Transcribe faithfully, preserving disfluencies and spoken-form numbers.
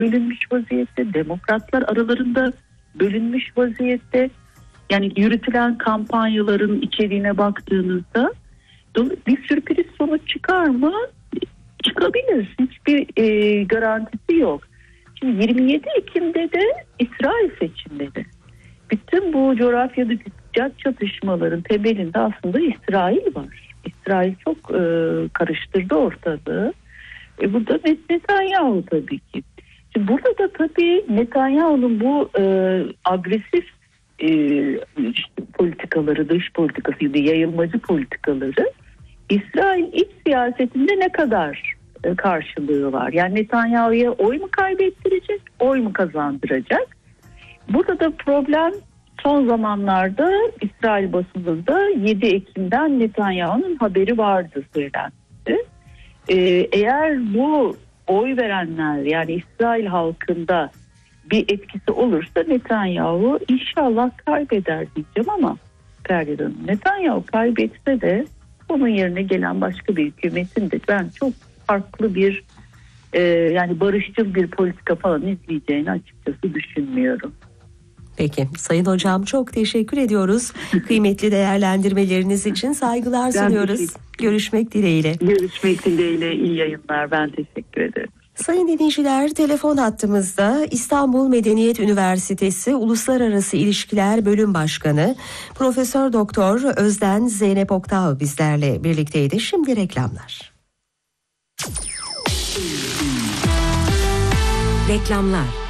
bölünmüş vaziyette, demokratlar aralarında bölünmüş vaziyette. Yani yürütülen kampanyaların içeriğine baktığınızda bir sürpriz sonuç çıkar mı? Çıkabilir. Hiçbir e, garantisi yok. Şimdi yirmi yedi Ekim'de de İsrail seçimleri. Bütün bu coğrafyadaki sıcak çatışmaların temelinde aslında İsrail var. İsrail çok e, karıştırdı ortalığı. E, bu da Netanyahu tabii ki. Şimdi burada da tabii Netanyahu'nun bu e, agresif e, işte politikaları, dış politikası gibi yayılmacı politikaları İsrail iç siyasetinde ne kadar e, karşılığı var? Yani Netanyahu'ya oy mu kaybettirecek, oy mu kazandıracak? Burada da problem son zamanlarda İsrail basınında yedi Ekim'den Netanyahu'nun haberi vardı söylendi. Ee, eğer bu oy verenler yani İsrail halkında bir etkisi olursa Netanyahu inşallah kaybeder diyeceğim ama Ferdi Hanım, Netanyahu kaybetse de onun yerine gelen başka bir hükümetin de ben çok farklı bir e, yani barışçıl bir politika falan izleyeceğini açıkçası düşünmüyorum. Peki Sayın Hocam çok teşekkür ediyoruz. Kıymetli değerlendirmeleriniz için saygılar sunuyoruz. Görüşmek dileğiyle. Görüşmek dileğiyle, iyi yayınlar. Ben teşekkür ederim. Sayın dinleyiciler, telefon hattımızda İstanbul Medeniyet Üniversitesi Uluslararası İlişkiler Bölüm Başkanı Profesör Doktor Özden Zeynep Oktağ bizlerle birlikteydi. Şimdi reklamlar. Reklamlar.